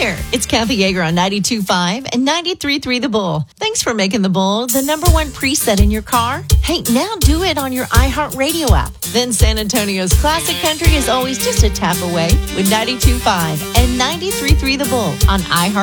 there, it's Kathy Yeager on 92.5 and 93.3 The Bull. Thanks for making The Bull the number one preset in your car. Hey, now do it on your iHeartRadio app. Then San Antonio's classic country is always just a tap away with 92.5 and 93.3 The Bull on iHeart.